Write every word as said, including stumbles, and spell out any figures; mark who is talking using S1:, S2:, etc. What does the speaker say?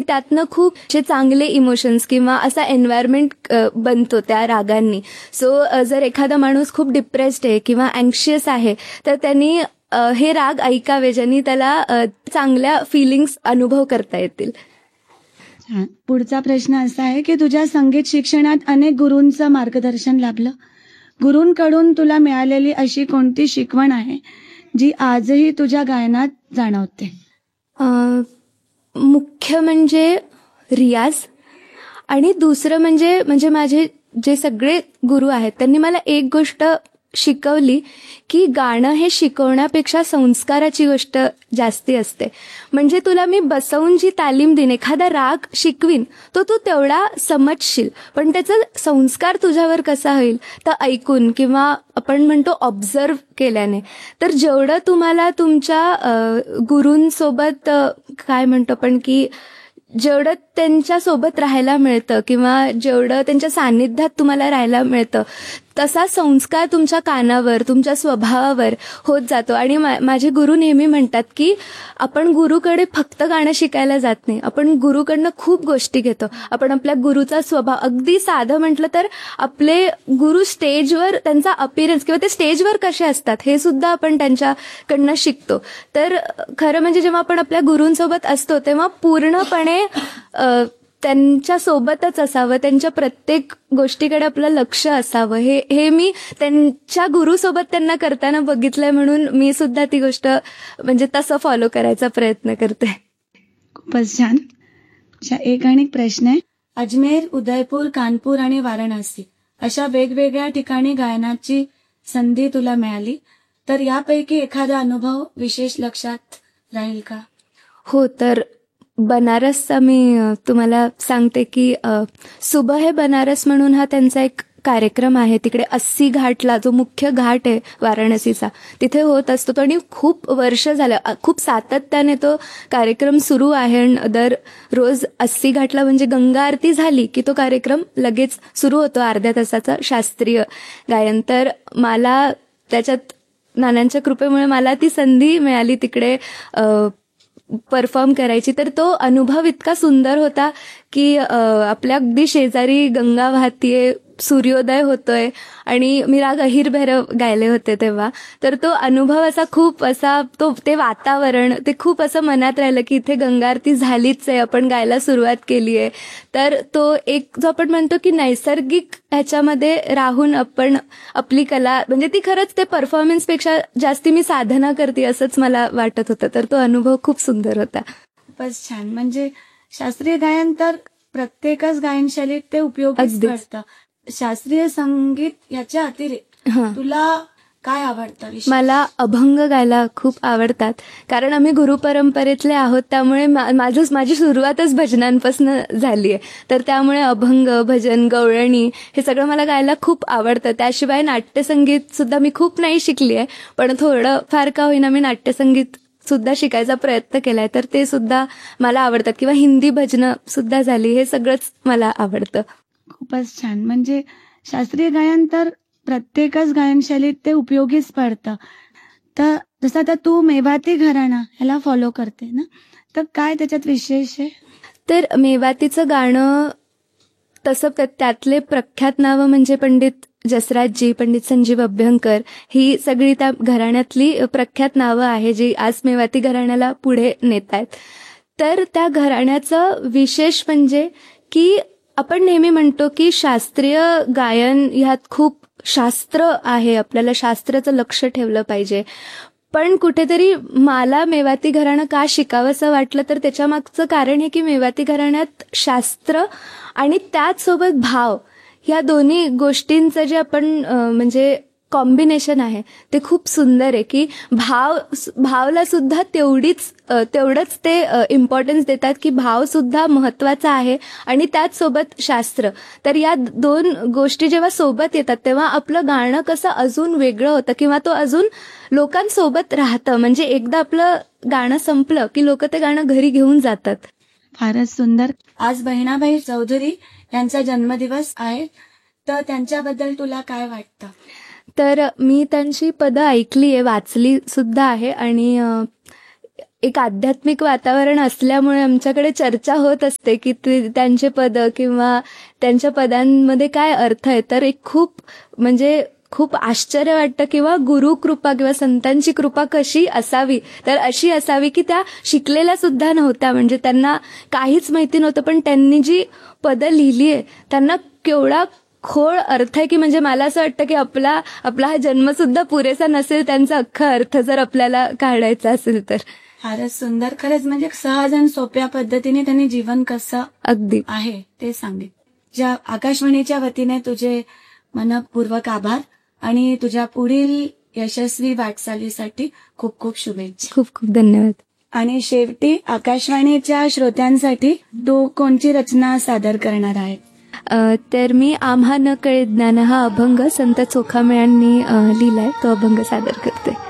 S1: त्यातनं खूप असे चांगले इमोशन्स किंवा असा एन्व्हायरमेंट बनतो त्या रागांनी. सो जर एखादा माणूस खूप डिप्रेस्ड आहे किंवा अँक्शियस आहे तर त्यांनी हे राग ऐकावे, ज्यांनी त्याला चांगल्या फिलिंग्स अनुभव करता येतील.
S2: पुढचा प्रश्न असा आहे की तुझ्या संगीत शिक्षणात अनेक गुरूंचं मार्गदर्शन लाभलं. गुरूंकडून तुला मिळालेली अशी कोणती शिकवण आहे जी आजही तुझ्या गायनात जाणवते?
S1: मुख्य म्हणजे रियाज, आणि दुसरं म्हणजे म्हणजे माझे जे सगळे गुरु आहेत त्यांनी मला एक गोष्ट शिकवली की गाणं हे शिकवण्यापेक्षा संस्काराची गोष्ट जास्ती असते. म्हणजे तुला मी बसवून जी तालीम देईन, एखादा राग शिकवीन, तो तू तेवढा समजशील, पण त्याचा संस्कार तुझ्यावर कसा होईल तर ऐकून किंवा आपण म्हणतो ऑब्झर्व केल्याने. तर जेवढं तुम्हाला तुमच्या गुरूंसोबत काय म्हणतो आपण की जेवढं त्यांच्या सोबत राहायला मिळतं किंवा जेवढं त्यांच्या सान्निध्यात तुम्हाला राहायला मिळतं तसा संस्कार तुमच्या कानावर, तुमच्या स्वभावावर होत जातो. आणि मा माझे गुरु नेहमी म्हणतात की आपण गुरुकडे फक्त गाणं शिकायला जात नाही, आपण गुरुकडनं खूप गोष्टी घेतो. आपण आपल्या गुरुचा स्वभाव, अगदी साधं म्हटलं तर आपले गुरु स्टेजवर त्यांचा अपीअरन्स किंवा ते स्टेजवर कसे असतात हे सुद्धा आपण त्यांच्याकडनं शिकतो. तर खरं म्हणजे जेव्हा आपण आपल्या गुरूंसोबत असतो तेव्हा पूर्णपणे त्यांच्या सोबतच असावं, त्यांच्या प्रत्येक गोष्टीकडे आपलं लक्ष असावं. हे हे मी त्यांच्या गुरुसोबत त्यांना करताना बघितलंय, म्हणून मी सुद्धा ती गोष्ट म्हणजे तसं फॉलो करायचा प्रयत्न करते.
S2: खूपच छान. एक आणि एक प्रश्न आहे. अजमेर, उदयपूर, कानपूर आणि वाराणसी अशा वेगवेगळ्या ठिकाणी गायनाची संधी तुला मिळाली, तर यापैकी एखादा अनुभव विशेष लक्षात राहील का?
S1: हो, तर बनारसचा मी तुम्हाला सांगते की सुबह है बनारस म्हणून हा त्यांचा एक कार्यक्रम आहे. तिकडे अस्सी घाटला जो मुख्य घाट आहे वाराणसीचा तिथे होत असतो तो, आणि खूप वर्ष झालं, खूप सातत्याने तो कार्यक्रम सुरू आहे. आणि दर रोज अस्सी घाटला म्हणजे गंगा आरती झाली की तो कार्यक्रम लगेच सुरू होतो, अर्ध्या तासाचा शास्त्रीय गायन. तर मला त्याच्यात नानांच्या कृपेमुळे मला ती संधी मिळाली तिकडे परफॉर्म करायची. तर तो अनुभव इतका सुंदर होता की आपल्या अगदी शेजारी गंगा वाहतीये, सूर्योदय होतोय, आणि मी राग अहिर भैरव गायले होते तेव्हा. तर तो अनुभव असा खूप असा तो ते वातावरण ते खूप असं मनात राहिलं की इथे गंगा आरती झालीच आहे, आपण गायला सुरुवात केली आहे. तर तो एक जो आपण म्हणतो की नैसर्गिक ह्याच्यामध्ये राहून आपण आपली कला, म्हणजे ती खरंच ते परफॉर्मन्सपेक्षा जास्ती मी साधना करते असंच मला वाटत होतं. तर तो अनुभव खूप सुंदर होता.
S2: खूपच छान. म्हणजे शास्त्रीय गायन तर प्रत्येकच गायनशैलीत ते उपयोगी पडतं. शास्त्रीय संगीत याच्या अतिरिक्त तुला काय आवडतं?
S1: मला अभंग गायला खूप आवडतात, कारण आम्ही गुरु परंपरेतले आहोत, त्यामुळे माझं माझी सुरुवातच भजनांपासून झाली आहे. तर त्यामुळे अभंग, भजन, गवळणी हे सगळं मला गायला खूप आवडतं. त्याशिवाय नाट्यसंगीत सुद्धा मी खूप नाही शिकली आहे, पण थोडं फार का होईना मी नाट्यसंगीत सुद्धा शिकायचा प्रयत्न केलाय, तर ते सुद्धा मला आवडतात. किंवा हिंदी भजनं सुद्धा झाली, हे सगळंच मला आवडतं.
S2: खूपच छान. म्हणजे शास्त्रीय गायन तर प्रत्येकच गायनशैलीत ते उपयोगीच पडतं. तर जसं आता तू मेवाती घराणा ह्याला फॉलो करते ना, तर काय त्याच्यात विशेष आहे?
S1: तर मेवातीचं गाणं तसं त्यातले प्रख्यात नावं म्हणजे पंडित जसराजजी, पंडित संजीव अभ्यंकर, ही सगळी त्या घराण्यातली प्रख्यात नावं आहे जी आज मेवाती घराण्याला पुढे नेत आहेत. तर त्या घराण्याचं विशेष म्हणजे की आपण नेहमी म्हणतो की शास्त्रीय गायन ह्यात खूप शास्त्र आहे, आपल्याला शास्त्राचं लक्ष ठेवलं पाहिजे. पण कुठेतरी मला मेवाती घराणं का शिकावंसं वाटलं तर त्याच्या मागचं कारण हे की मेवाती घराण्यात शास्त्र आणि त्याचसोबत भाव या दोन्ही गोष्टींचं जे आपण म्हणजे कॉम्बिनेशन आहे ते खूप सुंदर आहे. की भाव भावला सुद्धा तेवढीच तेवढंच ते इम्पॉर्टन्स देतात की भाव सुद्धा महत्वाचा आहे आणि त्याच सोबत शास्त्र. तर या दोन गोष्टी जेव्हा सोबत येतात तेव्हा आपलं गाणं कसं अजून वेगळं होतं किंवा तो अजून लोकांसोबत राहतं. म्हणजे एकदा आपलं गाणं संपलं की लोक ते गाणं घरी घेऊन जातात.
S2: फारच सुंदर. आज बहिणाबाई चौधरी यांचा जन्मदिवस आहे, तर त्यांच्याबद्दल तुला काय वाटतं?
S1: तर मी त्यांची पदं ऐकली आहे, वाचली सुद्धा आहे, आणि एक आध्यात्मिक वातावरण असल्यामुळे आमच्याकडे चर्चा होत असते की ते त्यांचे पद किंवा त्यांच्या पदांमध्ये काय अर्थ आहे. तर एक खूप म्हणजे खूप आश्चर्य वाटतं किंवा गुरुकृपा किंवा संतांची कृपा कशी असावी, तर अशी असावी की त्या शिकलेल्या सुद्धा नव्हत्या, म्हणजे त्यांना काहीच माहिती नव्हतं, पण त्यांनी जी पदं लिहिली आहे त्यांना केवढा खोल अर्थ आहे की म्हणजे मला असं वाटतं की आपला आपला हा जन्म सुद्धा पुरेसा नसेल त्यांचा अख्खा अर्थ जर आपल्याला काढायचा असेल तर.
S2: फारच सुंदर. खरंच म्हणजे सहज आणि सोप्या पद्धतीने त्यांनी जीवन कसं
S1: अगदी
S2: आहे ते सांगितलं. ज्या आकाशवाणीच्या वतीने तुझे मनपूर्वक आभार आणि तुझ्या पुढील यशस्वी वाटचालीसाठी खूप खूप शुभेच्छा.
S1: खूप खूप धन्यवाद.
S2: आणि शेवटी आकाशवाणीच्या श्रोत्यांसाठी तू कोणची रचना सादर करणार आहे?
S1: अ, तर मी आम्हा न कळे ज्ञान हा अभंग संत चोखामेळ्यांनी अ, लिहिलाय, तो अभंग सादर करते.